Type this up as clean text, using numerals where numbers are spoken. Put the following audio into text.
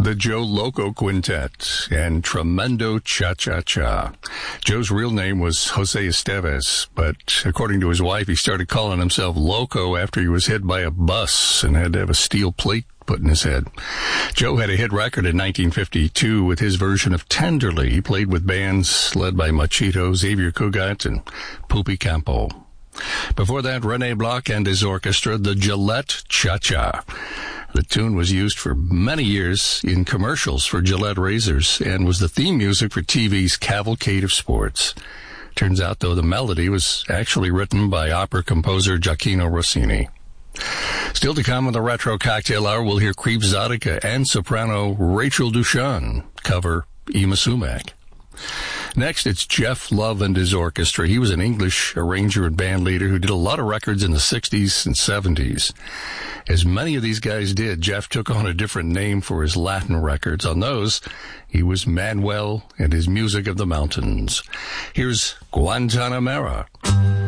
the Joe Loco Quintet and Tremendo Cha-Cha-Cha. Joe's real name was Jose Estevez, but according to his wife, he started calling himself Loco after he was hit by a bus and had to have a steel plate put in his head. Joe had a hit record in 1952 with his version of Tenderly. He played with bands led by Machito, Xavier Cugat, and Pupi Campo. Before that, René Bloch and his orchestra, the Gillette Cha-Cha. The tune was used for many years in commercials for Gillette razors and was the theme music for TV's Cavalcade of Sports. Turns out, though, the melody was actually written by opera composer Gioacchino Rossini. Still to come on the Retro Cocktail Hour, we'll hear Creep Zodica and soprano Rachel Dushan cover Yma Sumac. Next, it's Jeff Love and his orchestra. He was an English arranger and band leader who did a lot of records in the 60s and 70s. As many of these guys did, Jeff took on a different name for his Latin records. On those, he was Manuel and his Music of the Mountains. Here's Guantanamera.